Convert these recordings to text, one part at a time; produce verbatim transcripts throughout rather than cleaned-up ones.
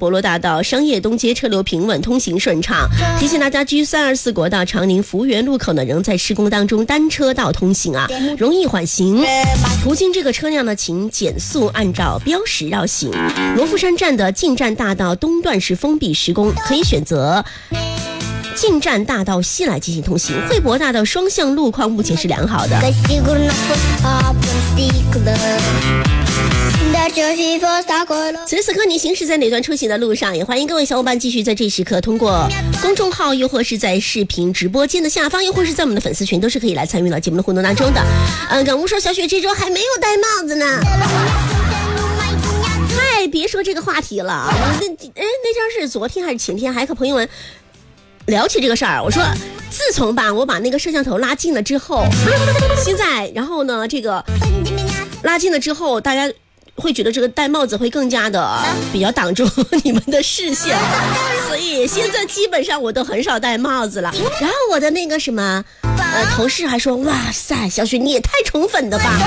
博罗大道、商业东街车流平稳，通行顺畅。提醒大家 G 三二四国道长宁福源路口呢仍在施工当中，单车道通行啊，容易缓行。途经这个车辆呢，请减速，按照标识绕行。罗浮山站的进站大道东段是封闭施工，可以选择进站大道西来进行通行。惠博大道双向路况目前是良好的。此时此刻你行驶在哪段出行的路上，也欢迎各位小伙伴继续在这时刻通过公众号，又或是在视频直播间的下方，又或是在我们的粉丝群，都是可以来参与到节目的互动当中的。嗯，感悟说小雪这周还没有戴帽子呢。嗨，别说这个话题了。那哎，那天是昨天还是前天，还和朋友们聊起这个事儿。我说自从吧我把那个摄像头拉近了之后，现在然后呢这个拉近了之后，大家会觉得这个戴帽子会更加的比较挡住你们的视线，所以现在基本上我都很少戴帽子了。然后我的那个什么呃同事还说，哇塞小雪你也太宠粉了吧。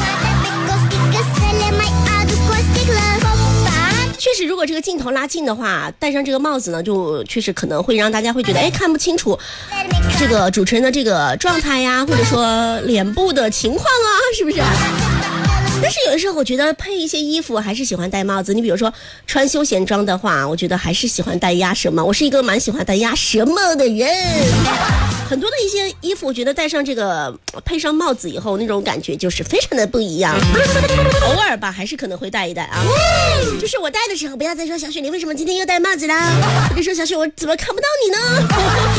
确实如果这个镜头拉近的话，戴上这个帽子呢，就确实可能会让大家会觉得哎看不清楚这个主持人的这个状态呀，或者说脸部的情况啊，是不是？但是有的时候我觉得配一些衣服还是喜欢戴帽子。你比如说穿休闲装的话，我觉得还是喜欢戴鸭舌帽。我是一个蛮喜欢戴鸭舌帽的人。很多的一些衣服我觉得戴上这个配上帽子以后，那种感觉就是非常的不一样。偶尔吧还是可能会戴一戴啊。就是我戴的时候不要再说小雪你为什么今天又戴帽子啦，或者说小雪我怎么看不到你呢。